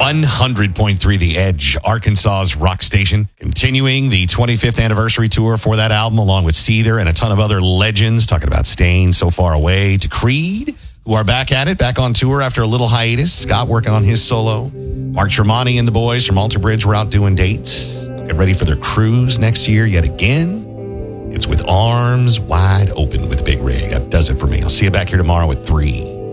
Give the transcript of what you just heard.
100.3 The Edge, Arkansas's rock station. Continuing the 25th anniversary tour for that album, along with Seether and a ton of other legends, talking about Staying So Far Away, to Creed, who are back at it, back on tour after a little hiatus. Scott working on his solo. Mark Tremonti and the boys from Alter Bridge were out doing dates. Get ready for their cruise next year yet again. It's With Arms Wide Open with Big Rig. That does it for me. I'll see you back here tomorrow at 3.